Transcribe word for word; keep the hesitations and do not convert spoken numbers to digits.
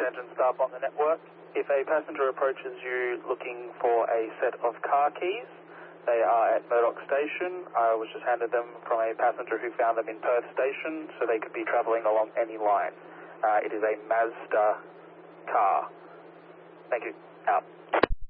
engine staff on the network. If a passenger approaches you looking for a set of car keys, they are at Murdoch Station. I was just handed them from a passenger who found them in Perth Station, so they could be travelling along any line. Uh, it is a Mazda car. Thank you. Out.